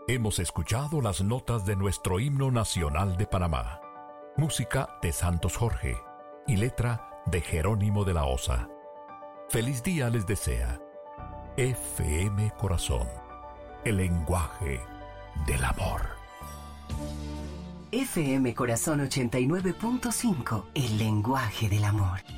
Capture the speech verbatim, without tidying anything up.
Hemos escuchado las notas de nuestro himno nacional de Panamá, música de Santos Jorge y letra de Jerónimo de la Osa. Feliz día les desea F M Corazón, el lenguaje del amor. F M Corazón ochenta y nueve punto cinco, el lenguaje del amor.